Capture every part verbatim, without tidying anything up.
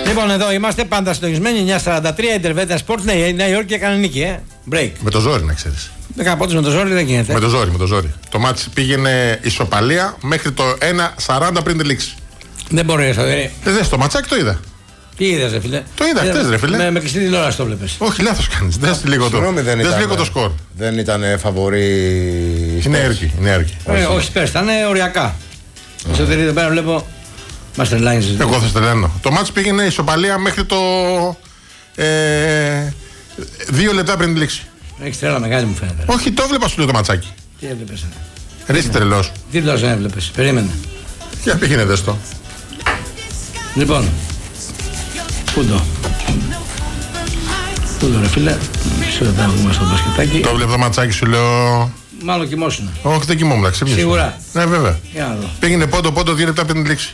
Λοιπόν, εδώ είμαστε πάντα συντονισμένοι. εννιά σαράντα τρία Ιντερβέντα Sport. Ναι, η Νέα Υόρκη έκανε νίκη, ε. Break. Με το ζόρι, να ξέρεις. Δέκα πόντους με το ζόρι δεν γίνεται. Με το ζόρι, με το ζόρι. Το μάτς πήγαινε ισοπαλία μέχρι το ένα σαράντα πριν τη λήξη. Δεν μπορεί, Θοδωρή. Δεν δες το ματσάκι, το είδα. Τι είδες, ρε φίλε. Το είδα χτες, ρε φίλε. Με, με κλειστή τηλεόραση το βλέπεις. Όχι, λάθος κάνεις. Δες λίγο το, δεν δες ήταν, λίγο το σκορ. Δεν ήταν φαβορή. Η Νέα Υόρκη. Όχι, όχι πέρσι, ήταν οριακά. Εσωτερή εδώ πέρα βλέπω. Μας τρελάνεις. Εγώ θα στελένω. Το μάτς πήγαινε ισοπαλία μέχρι το. Ε, δύο λεπτά πριν τη λήξη. Έχεις τρέλα μεγάλη μου φαίνεται. Όχι, το έβλεπα σου λέω το ματσάκι. Τι έβλεπες. Ρε είσαι τρελός. Τι δεν έβλεπες. Περίμενε. Για πήγαινε δες το. Λοιπόν. Πού το. Πού το ρε φίλε. Μισό λεπτά να βγούμε στο μπασκετάκι. Το έβλεπε το ματσάκι σου λέω. Μάλλον κοιμόσουνα. Όχι, δεν κοιμόμουν, ξύπνησα. Σίγουρα. Ναι, βέβαια. Για να δω. Πήγαινε πόντο πόντο δύο λεπτά πριν τη λήξη.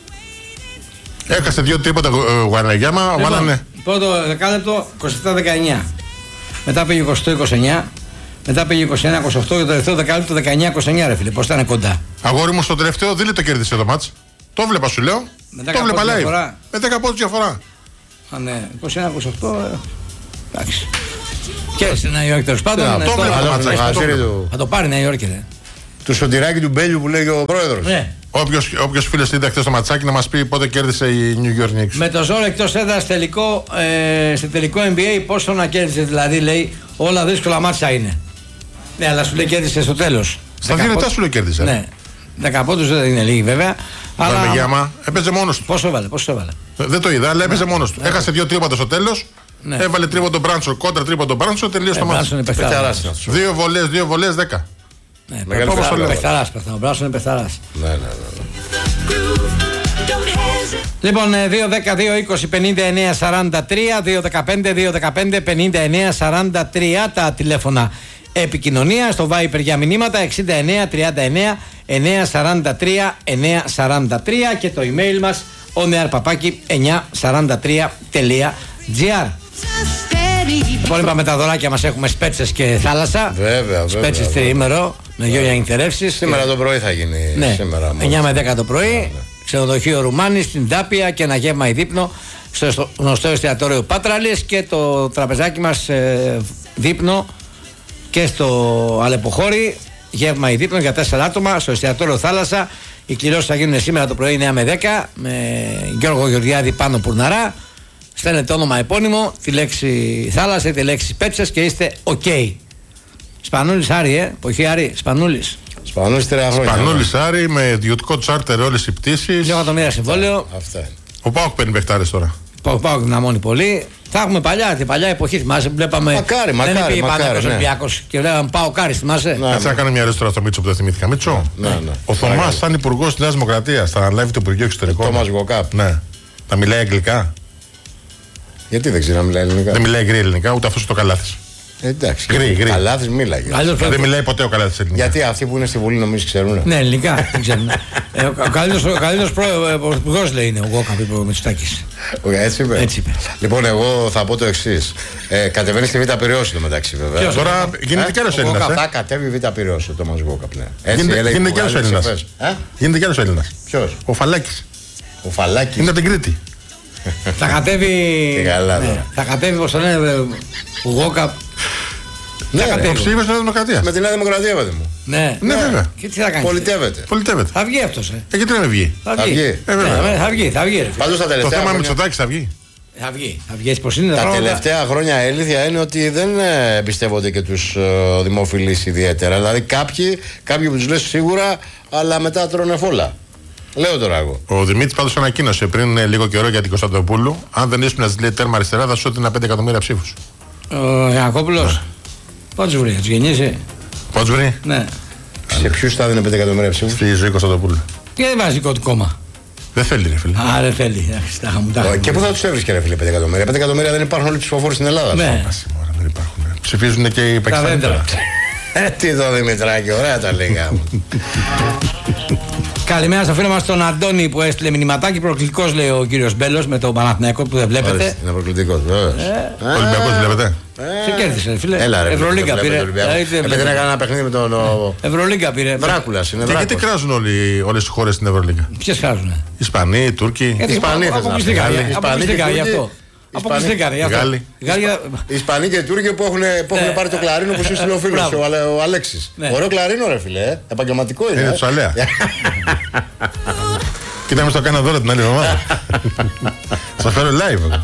Έχασε δύο τρίποτα γουαρναγιάμα, Λοιπόν, βάλανε. πρώτο δεκάλεπτο είκοσι επτά δεκαεννιά. Μετά πήγε είκοσι οκτώ είκοσι εννιά. Μετά πήγε είκοσι ένα είκοσι οκτώ και το τελευταίο δεκάλεπτο δεκαεννιά είκοσι εννιά, ρε φίλε. Πώς ήταν κοντά. Αγόρι μου στο τελευταίο δεν το κέρδισε το μάτς. Το βλέπα σου λέω. Το βλέπα live. Διαφορά. Με δέκα πόντους διαφορά. Α, ναι, είκοσι ένα είκοσι οκτώ. Ε, εντάξει. Και στη Νέα Υόρκη τέλος πάντων. Το βλέπα το ματσάκι. Θα το πάρει η Νέα Υόρκη, ρε. Του σωτηράκι του Μπέλιου που λέγει ο πρόεδρος. Ναι. Όποιος, όποιος φίλος είδε χθες το ματσάκι να μας πει πότε κέρδισε η New York Knicks. Με το ζώρο εκτός έδρας τελικό, ε, σε τελικό N B A πόσο να κέρδισε, δηλαδή λέει όλα δύσκολα μάτσα είναι. Ναι, αλλά σου λέει κέρδισε στο τέλος. Στα δύο λεπτά σου λέει κέρδισε. Ναι. δέκα πόντους δεν είναι λίγοι βέβαια. Αλλά γιάμα, έπαιζε μόνος του. Πόσο έβαλε, πόσο έβαλε. Δεν το είδα, αλλά έπαιζε ναι. μόνος του. Ναι. Έχασε δύο τρίποτα στο τέλος. Ναι. Έβαλε τρίποντο Μπράντσο, κόντρα τρίποντο Μπράντσο, τελείωσε το μάτς. Δύο βολές, δύο βολές, δέκα. Ναι, όπως το λέω. Πεχταράς, ο Μπράντσο είναι πεχταράς. Ναι, ναι, ναι. Λοιπόν, δύο δέκα δύο είκοσι πενήντα εννέα σαράντα τρία, δύο δεκαπέντε δύο δεκαπέντε πενήντα εννέα σαράντα τρία τα τηλέφωνα επικοινωνία, στο Viper για μηνύματα εξήντα εννέα τριάντα εννέα εννέα σαράντα τρία εννέα σαράντα τρία και το email μας onear παπάκι εννιά σαράντα τρία τελεία gr. Λοιπόν, είπαμε τα δωράκια μας, έχουμε σπέτσες και θάλασσα. Βέβαια, βέβαια. Σπέτσες τριήμερο με γύρια νυχτερεύσεις. Σήμερα το πρωί θα γίνει. Ναι, σήμερα, εννιά με δέκα το πρωί. Ναι. Ξενοδοχείο Ρουμάνη στην Τάπια και ένα γεύμα ή δείπνο στο γνωστό εστιατόριο Πάτραλης και το τραπεζάκι μας ε, δείπνο και στο Αλεποχώρι. Γεύμα ή δείπνο για τέσσερα άτομα στο εστιατόριο Θάλασσα. Οι κληρώσεις θα γίνουν σήμερα το πρωί εννιά με δέκα με Γιώργο Γεωργιάδη πάνω Πουρναρά. Στέλνετε όνομα επώνυμο, τη λέξη θάλασσα, τη λέξη πέτσες και είστε OK. Σπανούλης Άρη, ε, εποχή Άρη, Σπανούλης. Σπανούλης τρία χρόνια. Σπανούλης Άρη με ιδιωτικό τσάρτερ όλες οι πτήσεις. Δύο εκατομμύρια συμβόλαιο. Αυτά. Ο Πάοκ παίρνει παιχτάρες τώρα. Ο Πάοκ δυναμώνει πολύ. Θα έχουμε παλιά, την παλιά εποχή, θυμάσαι που βλέπαμε. Μακάρι, μακάρι. Δεν πήγε πάντα ο ναι. Ολυμπιακός και βλέπαμε Πάοκ Άρη, θυμάσαι. Ναι, έτσι να κάνω μια ερώτηση τώρα στο Μίτσο που δεν θυμήθηκα. Μίτσο, ναι, ναι. ο Θωμάς σαν υπουργός της Νέας Δημοκρατίας θα αναλάβει το Υπουργείο Εξωτερικών. Τόμας Γοκάπ. Ναι. Θα μιλάει αγγλικά. Γιατί δεν ξέρει να μιλάει ελληνικά. Δεν μιλάει γκρι ελληνικά, ούτε αυτός το Καλάθης. Εντάξει. Γκρι, γκρι. Καλάθης μίλαγε. Δεν μιλάει ποτέ ο Καλάθης ελληνικά. Γιατί αυτοί που είναι στη Βουλή νομίζω ξέρουν. Ναι, ελληνικά δεν ξέρουν. ε, ο καλύτερος πρωθυπουργός λέει είναι ο Γόκαπ, είπε ο Μητσοτάκης. Έτσι είπε. Έτσι είπε. Λοιπόν, εγώ θα πω το εξής. Ε, κατεβαίνει στη Β' Πειραιώς το μεταξύ βέβαια. Ποιος? Τώρα γίνεται κι άλλος Έλληνας. Θα κατέβει Β' Πειραιώς ο Τόμας Γόκαπ. Γίνεται κι άλλος Έλληνας. Γίνεται κι άλλος Έλληνας. Ποιος? Ο Φαλάκης. Ο Φαλάκης. Είναι από την Κρήτη. Θα κατέβει. Ναι, θα κατέβει, πώς το λένε, ο Γόκαπ. Ναι, το ψήφισε στη Νέα Δημοκρατία. Με τη Νέα Δημοκρατία, παιδί μου. Ναι, ναι, βέβαια. Και τι θα κάνει. Πολιτεύεται. Πολιτεύεται. Θα βγει αυτός, ε. Ε, γιατί δεν βγει. Θα βγει. βγει. Ε, βέβαια. Ναι, θα βγει, θα βγει. Ρε. Πάντως τα Το τελευταία θέμα χρόνια... Μητσοτάκης θα βγει. Θα βγει. Θα βγει. Πώς είναι τα πράγματα... τελευταία χρόνια η αλήθεια είναι ότι δεν ε, εμπιστεύονται και τους ε, δημοφιλείς ιδιαίτερα. Δηλαδή κάποιοι, κάποιοι που τους λες σίγουρα, αλλά μετά τρώνε φόλα. Λέω τώρα εγώ. Ο Δημήτρης πάντως ανακοίνωσε πριν ε, λίγο καιρό για την Κωνσταντοπούλου. Αν δεν ήσουν να λέει τέρμα αριστερά, θα σου έδινα πέντε εκατομμύρια ψήφους. Ο Ιακώπουλος. Πότε βρει, θα του γεννήσει. Πότε βρει. Ναι. Σε ποιους θα έδινε πέντε εκατομμύρια ψήφους? Στη ζωή Κωνσταντοπούλου. Και δεν βάζει δικό του κόμμα. Δεν θέλει, ρε φίλε. Α, δεν θέλει. Και πού θα τους έβρισκε, ρε φίλε, πέντε εκατομμύρια? πέντε εκατομμύρια δεν υπάρχουν όλοι οι ψηφοφόροι στην Ελλάδα. Ναι. Δεν υπάρχουν. Ψηφίζουν και οι Πακιστανοί. Ε, τι εδώ Δημητράκη, ωραία τα λίγα. Καλημέρα στο φίλο μας τον Αντώνη που έστειλε μηνυματάκι. Προκλητικός λέει ο κύριος Μπέλος με τον Παναθηναϊκό που δεν βλέπετε. Ορίστε, είναι προκλητικός, βέβαια. Ε, Ολυμπιακός βλέπετε. Σε κέρδισε, φίλε. Έλα, ρε, Ευρωλίγκα πήρε. Επειδή δεν έκανε ένα παιχνίδι με τον. Ευρωλίγκα πήρε. Βράκουλας είναι. Και γιατί κράζουν όλες οι χώρες στην Ευρωλίγκα? Ποιες κράζουν? Ισπανοί, οι Τούρκοι. Ισπανοί αποκλειστικά γι' αυτό. Αποκλειστικά γι' αυτό. Οι Ισπανοί και οι Τούρκοι που έχουν πάρει το κλαρίνο που σου στείλε ο φίλος ο Αλέξης. Ωραίο κλαρίνο, ρε φίλε. Επαγγελματικό είναι. Είναι τσαλέα. Κοίτα, μες το κάνα δώρο την άλλη εβδομάδα. Θα φέρω live.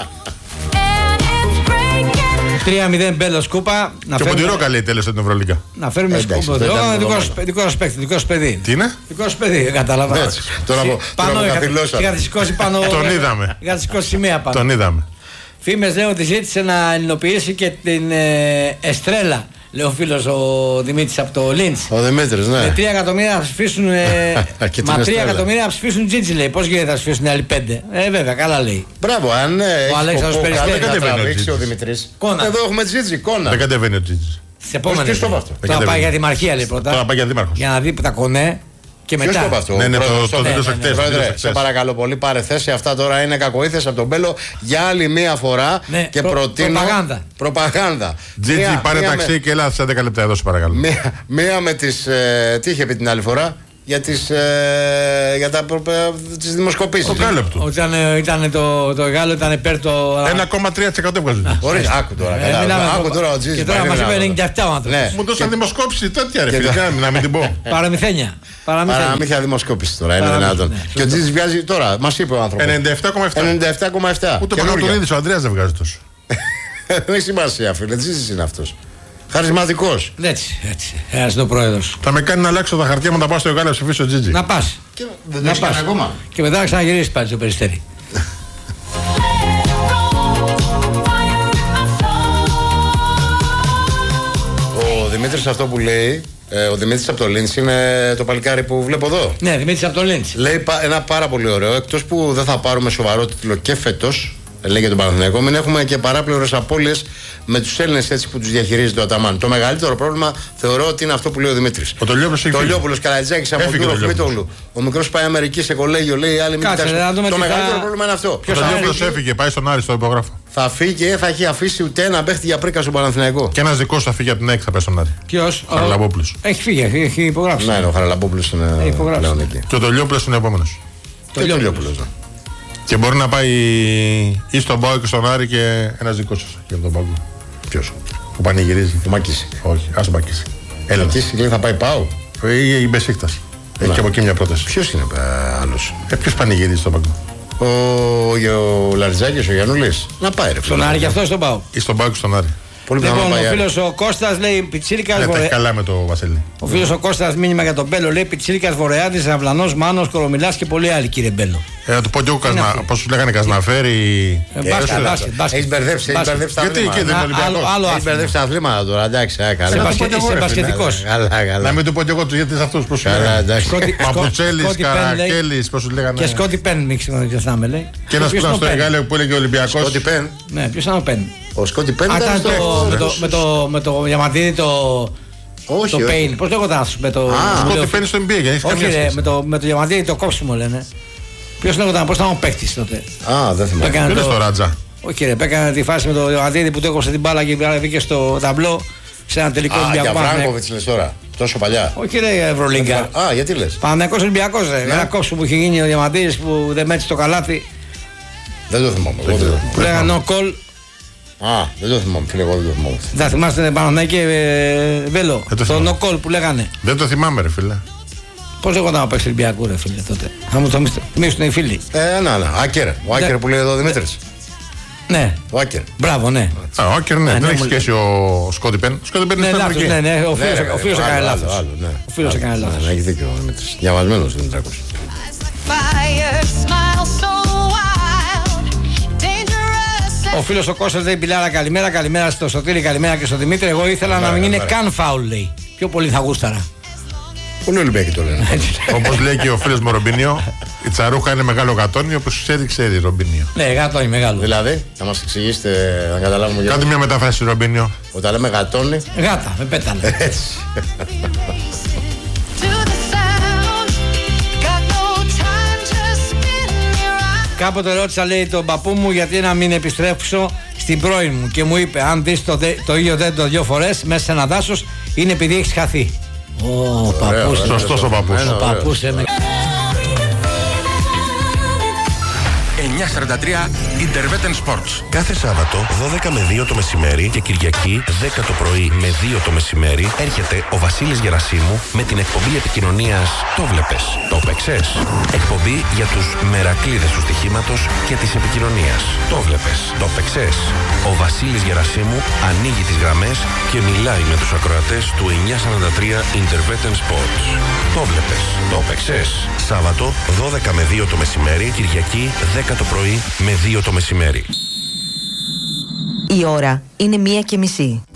τρία μηδέν Μπέλος Κούπα. Και Ποντιρό καλή τέλος στην Ευρωλίγκα. Να φέρουμε σκούπο. Δικό σας παίκτη, δικό σας παιδί. Τι είναι? Δικό σας παιδί, κατάλαβα. Τώρα μου καθυλώσαμε. Είχατε σηκώσει πάνω. Τον είδαμε. Είχατε σηκώσει σημαία πάνω. Τον είδαμε. Φήμες λέει ότι ζήτησε να ελληνοποιήσει και την Εστρέλα. Λέει ο φίλος ο Δημήτρης από το Λίντς. Ο Δημήτρης, ναι. Με τρία εκατομμύρια να ψηφίσουν. Μα τρία εκατομμύρια να ψηφίσουν Τζίτζι λέει. Πώς γίνεται να ψηφίσουν οι άλλοι πέντε? Ε, βέβαια, καλά λέει. Μπράβο, αν ο Αλέξανδρος Περιστέρης να τραβήξει ο Δημήτρης. Εδώ έχουμε Τζίτζι, κόνα. Δεν κατεβαίνει ο Τζίτζι. Σε επόμενες. Τώρα πάει για δημαρχία λέει πρώτα. Τώρα πάει για δήμαρχος. Για να δει τα κονέ. Και μετά. Ποιος το είπε αυτό? Ναι, ναι, το, πρόεδρος, το, ναι, το, ναι, ναι, ναι, πρόεδρε, σε παρακαλώ πολύ, πάρε θέση. Αυτά τώρα είναι κακοήθειες από τον Μπέλο για άλλη μία φορά. Ναι, και προ, προτείνω. Προπαγάνδα. Προπαγάνδα. Τζίτζι, πάρε ταξί με... και έλα σε δέκα λεπτά εδώ, σε παρακαλώ. Μία, μία με τις. Ε, τι είχε πει την άλλη φορά? Για τις, ε, για τα, τις δημοσκοπήσεις. Το κάλεπτο. Όταν ε, ήταν το, το Γάλλο ήταν υπέρ το. ένα κόμμα τρία τοις εκατό έβγαζε. Ωραία, άκου τώρα. Ε, άκου τώρα ο Τζίτζι. Και τώρα μας είπε ενενήντα επτά ο άνθρωπος. Μου δώσαν δημοσκόπηση τέτοια ρε φίλε, να μην την πω. Παραμυθένια. Παραμύθια δημοσκόπηση τώρα, είναι δυνατόν. Και ο Τζίτζι βγάζει τώρα, μας είπε ο άνθρωπος. ενενήντα επτά κόμμα επτά. Ούτε ο Παπαδονίδης ο Ανδρέας δεν βγάζει τόσο. Δεν έχει σημασία, φίλε. Τζίτζι είναι αυτός. Χαρισματικός. Έτσι, έτσι. Ένας είναι ο πρόεδρος. Θα με κάνει να αλλάξω τα χαρτιά μου να πάω στο Γάλλο να ψηφίσω Τζίτζι. Να πας. Και δεν το πας ακόμα. Και μετά να ξαναγυρίσεις πάλι στο Περιστέρι. Ο Δημήτρης αυτό που λέει, ε, ο Δημήτρης από το Λίντς είναι το παλικάρι που βλέπω εδώ. Ναι, Δημήτρης από το Λίντς. Λέει ένα πάρα πολύ ωραίο. Εκτός που δεν θα πάρουμε σοβαρό τίτλο και φέτος, λέει για τον Παναθηναϊκό, μην έχουμε και παράπλευρες απώλειες με τους Έλληνες έτσι που τους διαχειρίζεται ο Αταμάν. Το μεγαλύτερο πρόβλημα θεωρώ ότι είναι αυτό που λέει ο Δημήτρης. Ο Τολιόπουλος έχει φύγει. Τολιόπουλος, Καρατζάκης, Αμοντούροφ, Μητόγλου. Ο μικρός πάει Αμερική σε κολέγιο, λέει άλλοι μην κοιτάξουν. Το μεγαλύτερο θα... πρόβλημα είναι αυτό. Ο Τολιόπουλος έφυγε, πάει στον Άρη στο υπογράφο. Θα φύγει και θα έχει αφήσει ούτε ένα παίχτη για πρίκα στον Παναθηναϊκό. Και ένας δικός θα φύγει από την ΑΕΚ, θα πάει στον Άρη. Ποιος? Ο Χαραλαμπόπουλος. Έχει φύγει, έχει υπογράψει. Ναι, ο Χαραλαμπόπουλος είναι πλέον εκεί. Και ο Τολιόπουλος είναι επόμενος. Τολιόπουλος. Και μπορεί να πάει ή στον Πάο και στον Άρη και ένας δικός σας για τον Πάο. Ποιος? Που πανηγυρίζει. Ο Μακίση. Όχι, ας τον Μακίση. Έλα. Μακίση λέει θα πάει Πάο. Ή η Μπεσίκτας. Έχει και από εκεί μια πρόταση. Ποιος είναι άλλος? Ε, ποιος πανηγυρίζει στον Πάο? Ο, ο Λαριτζάκης, ο Γιαννούλης. Να πάει ρε. Στον Άρη και αυτό στον Πάο. Ή στον Πάο και στον Άρη. Πολύ λοιπόν, ο φίλος ο Κώστας λέει Πιτσίρικας Βορεά. Βορεά. Καλά με το Βασίλη. Ο φίλος ο Κώστας μήνυμα για τον Μπέλο λέει Πιτσίρικας Βορεάδης, Αυλανός, Μάνος, Κορομιλάς και πολλοί άλλοι κύριε Μπέλο. Ε, να του πω και εγώ πώς σου λέγανε Κασναφέρι. Μπάσκετ, μπάσκετ, μπάσκετ. Έχεις μπερδέψει, έχεις μπερδέψει τα αθλήματα. Γιατί εκεί δεν είναι Ολυμπιακός. Έχεις μπερδέψει τα αθλήματα τώρα, εντάξει. Είσαι μπασκετικός. Να μην του πω και εγώ γιατί είσαι αυτός που σου λέγανε. Παπουτσέλης, Καρακέλης, πώς σου λέγανε. Και Σκότι Πεν, μην ξεχνάμε λέει. Και ένας που ήταν στο Εγάλεο που έλεγε Ολυμπιακός. Σκότι Πεν. Ναι, ποιος ήταν ο Πεν? Ο Σκότι Πεν ήταν με το διαμαντίδι το... Όχι, το Πέιν, πώς λέγονταν με το... Α, Σκότι Πεν στο N B A, γιατί όχι ρε, με το διαμαντίδι το κόψιμο λένε. Ποιος λέγονταν, πώς ήταν ο παίκτης τότε? Α, δεν θυμάμαι. Ποιος είναι στο Ράτζα? Όχι ρε, πέκανε τη φάση με το διαμαντίδι που του έκοψε την μπάλα και βγήκε στο ταμπλό σε ένα τελικό Ολυμπιακό. Α, για Βράγκοβιτς λες τώρα, τόσο παλιά. Όχι ρε Ευρωλίγκα. Α, γιατί λες? Παναθηναϊκός Ολυμπιακός ρε, ένα κόψιμο που είχε γίνει ο διαμαντίδης που δεν μέτρησε το καλάθι. Δεν το θυμάμαι. Που λέγανε no call. Α, δεν το θυμάμαι, φίλε, εγώ δεν το θυμάμαι. Θα θυμάστε Παναθηναϊκή Βέλο, το no call που λέγανε. Δεν το θυμάμαι ρε φίλε. Πώς εγώ να παίξει Ολυμπιακού ρε φίλε τότε? Θα μου το θυμίσουν οι φίλοι. Ε, να, ναι, Άκερ, ο Άκερ που λέει εδώ ο Δημήτρης. Ναι. Ο Άκερ. Μπράβο, ναι. Α, ο Άκερ, ναι, δεν έχει σχέση ο Σκότι Πεν. Ο Σκότι Πεν είναι στην Αφρική. Ναι, ναι, ο φίλος έκανε λάθος. Ο φίλος έκανε λάθος. Έχει δίκιο ο Δημήτρης. Διαβασμένος Δημητράκος. Ο φίλος ο Κώστας λέει Πιλάρα καλημέρα, καλημέρα στο Σωτήρη, καλημέρα και στο Δημήτρη. Εγώ ήθελα να μην είναι καν φάουλ λέει. Πιο πολύ θα γούσταρα. Πολύ Ολυμπιακοί το λένε. Όπως λέει και ο φίλος μου Ρομπίνιο, η τσαρούχα είναι μεγάλο γατόνι, όπως ξέρει, ξέρει Ρομπίνιο. Ναι, γατόνι μεγάλο. Δηλαδή, θα μας εξηγήσετε να καταλάβουμε γιατί. Κάντε μια μετάφραση Ρομπίνιο. Όταν λέμε γατόνι. Γάτα, με πέταλα. Έτσι. κάποτε ρώτησα, λέει, τον παππού μου γιατί να μην επιστρέψω στην πρώην μου. Και μου είπε: αν δεις το, το ίδιο δέντρο δύο φορές μέσα σε ένα δάσος, είναι επειδή έχεις χαθεί. Ω, παππούς. Σωστός ο παππούς. Ο παππούς είναι. εννιά σαράντα τρία Intervetten Sports. Κάθε Σάββατο δώδεκα με δύο το μεσημέρι και Κυριακή δέκα το πρωί με δύο το μεσημέρι έρχεται ο Βασίλης Γερασίμου με την εκπομπή επικοινωνίας «Το βλέπες, το παίξες». Εκπομπή για τους μερακλείδες του στοιχήματος και της επικοινωνίας. «Το βλέπες, το παίξες». Ο Βασίλης Γερασίμου ανοίγει τις γραμμές και μιλάει με τους ακροατές του εννιά σαράντα τρία Intervetten Sports. «Το βλέπες, το παίξες». Σάββατο δώδεκα με δύο το μεσημέρι, Κυριακή δέκα το πρωί με δύο το μεσημέρι. Η ώρα είναι μία και μισή.